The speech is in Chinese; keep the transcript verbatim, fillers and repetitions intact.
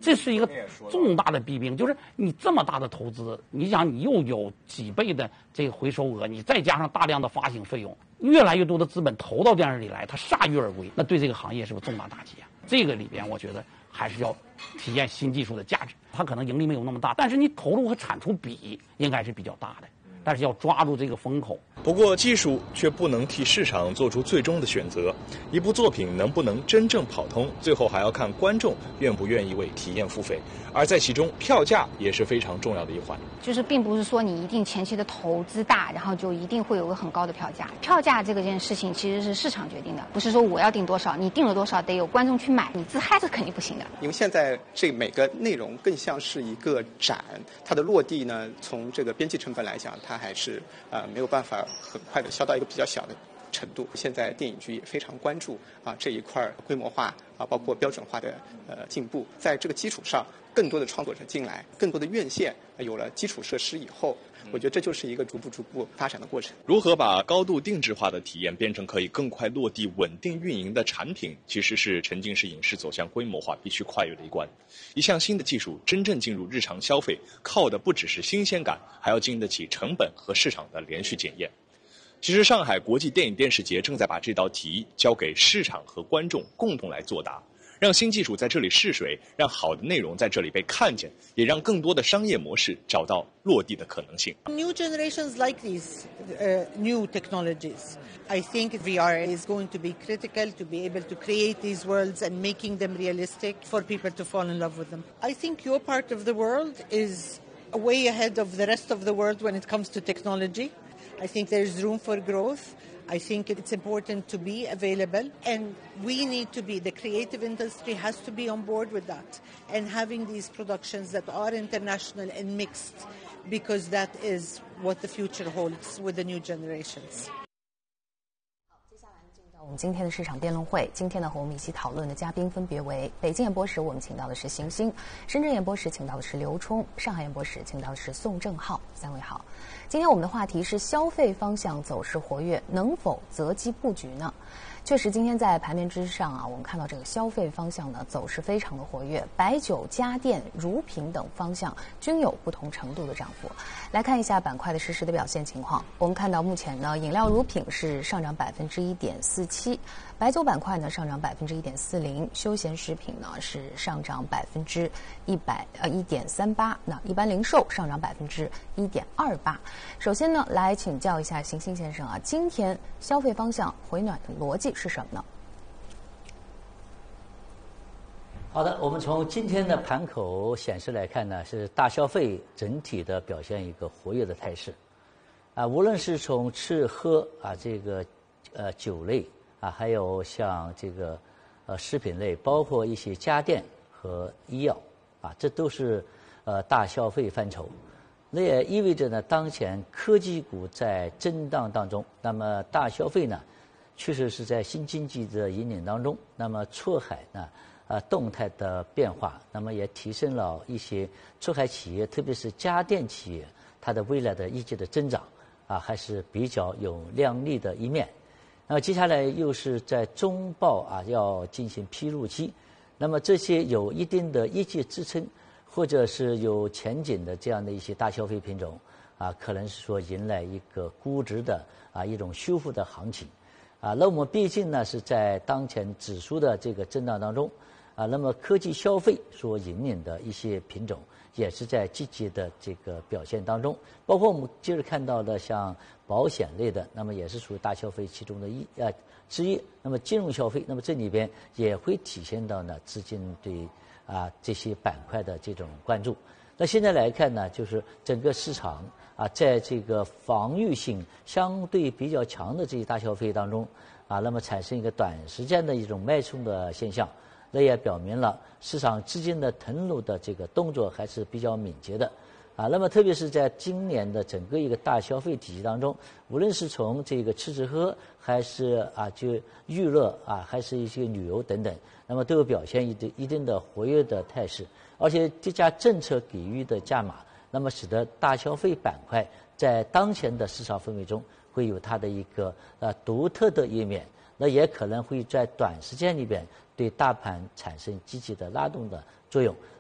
这是一个重大的弊病，就是你这么大的投资，你想你又有几倍的这个回收额，你再加上大量的发行费用，越来越多的资本投到电视里来，它铩羽而归，那对这个行业是个重大打击啊。这个里边，我觉得还是要体验新技术的价值。它可能盈利没有那么大，但是你投入和产出比应该是比较大的。但是要抓住这个风口。 不过技术却不能替市场做出最终的选择，一部作品能不能真正跑通，最后还要看观众愿不愿意为体验付费，而在其中票价也是非常重要的一环。 就是并不是说你一定前期的投资大，然后就一定会有个很高的票价。票价这个件事情其实是市场决定的，不是说我要定多少，你定了多少得有观众去买，你自嗨是肯定不行的。 因为现在这每个内容更像是一个展，它的落地呢，从这个编辑成本来讲，它还是呃没有办法很快的销到一个比较小的程度。现在电影局也非常关注啊这一块规模化啊，包括标准化的呃进步。在这个基础上，更多的创作者进来，更多的院线有了基础设施以后，我觉得这就是一个逐步逐步发展的过程。 如何把高度定制化的体验变成可以更快落地、稳定运营的产品，其实是沉浸式影视走向规模化必须跨越的一关。一项新的技术真正进入日常消费，靠的不只是新鲜感，还要经得起成本和市场的连续检验。其实上海国际电影电视节正在把这道题交给市场和观众共同来作答，让新技术在这里试水，让好的内容在这里被看见，也让更多的商业模式找到落地的可能性。 New generations like these uh, new technologies. I think V R is going to be critical to be able to create these worlds and making them realistic for people to fall in love with them. I think your part of the world is way ahead of the rest of the world when it comes to technology. I think there's room for growth. I think it's important to be available, and we need to be, the creative industry has to be on board with that, and having these productions that are international and mixed, because that is what the future holds with the new generations. 我们今天的市场辩论会，今天呢和我们一起讨论的嘉宾分别为北京演播室，我们请到的是邢星；深圳演播室请到的是刘冲；上海演播室请到的是宋正浩。三位好。今天我们的话题是消费方向走势活跃，能否择机布局呢？确实，今天在盘面之上啊，我们看到这个消费方向呢走势非常的活跃，白酒、家电、乳品等方向均有不同程度的涨幅。来看一下板块的实时的表现情况。我们看到目前呢，饮料乳品是上涨百分之一点四七，白酒板块呢上涨百分之一点四零，休闲食品呢是上涨百分之一百呃一点三八，那一般零售上涨百分之一点二八。首先呢，来请教一下邢星先生啊，今天消费方向回暖的逻辑是什么呢？ 好的，我们从今天的盘口显示来看呢，是大消费整体的表现一个活跃的态势，啊，无论是从吃喝啊这个呃酒类啊，还有像这个呃食品类，包括一些家电和医药啊，这都是呃大消费范畴。那也意味着呢，当前科技股在震荡当中，那么大消费呢，确实是在新经济的引领当中，那么出海呢。呃，动态的变化，那么也提升了一些出海企业，特别是家电企业，它的未来的一级的增长啊，还是比较有亮丽的一面。那么接下来又是在中报啊要进行披露期，那么这些有一定的业绩支撑，或者是有前景的这样的一些大消费品种啊，可能是说迎来一个估值的啊一种修复的行情啊。那我们毕竟呢是在当前指数的这个震荡当中。啊，那么科技消费所引领的一些品种，也是在积极的这个表现当中。包括我们接着看到的像保险类的，那么也是属于大消费其中的一呃之一。那么金融消费，那么这里边也会体现到呢资金对啊这些板块的这种关注。那现在来看呢，就是整个市场啊，在这个防御性相对比较强的这些大消费当中啊，那么产生一个短时间的一种脉冲的现象。那也表明了市场资金的腾入的这个动作还是比较敏捷的，啊，那么特别是在今年的整个一个大消费体系当中，无论是从这个吃吃喝，还是啊就娱乐啊，还是一些旅游等等，那么都有表现一定一定的活跃的态势，而且这家政策给予的价码，那么使得大消费板块在当前的市场氛围中会有它的一个呃独特的一面，那也可能会在短时间里边对大盘产生积极的拉动的作用。